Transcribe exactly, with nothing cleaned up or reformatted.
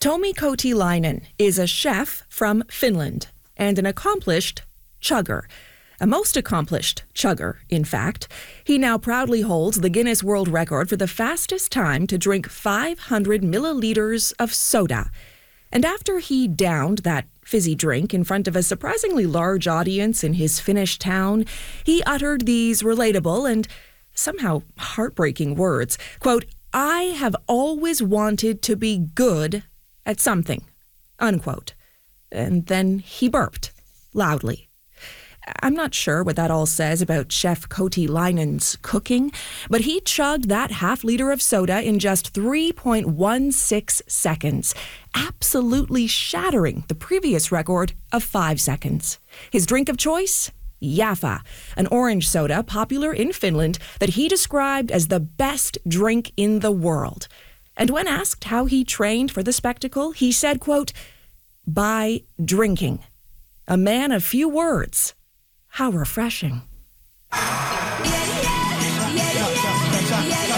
Tomi Kotilainen is a chef from Finland and an accomplished chugger. A most accomplished chugger, in fact. He now proudly holds the Guinness World Record for the fastest time to drink five hundred milliliters of soda. And after he downed that fizzy drink in front of a surprisingly large audience in his Finnish town, he uttered these relatable and somehow heartbreaking words. Quote, "I have always wanted to be good at something," unquote. And then he burped loudly. I'm not sure what that all says about Chef Kotilainen's cooking, but he chugged that half liter of soda in just three point one six seconds, absolutely shattering the previous record of five seconds. His drink of choice? Jaffa, an orange soda popular in Finland that he described as the best drink in the world. And when asked how he trained for the spectacle, he said, quote, "By drinking. A man of few words. How refreshing." Yeah, yeah, yeah, yeah, yeah, yeah.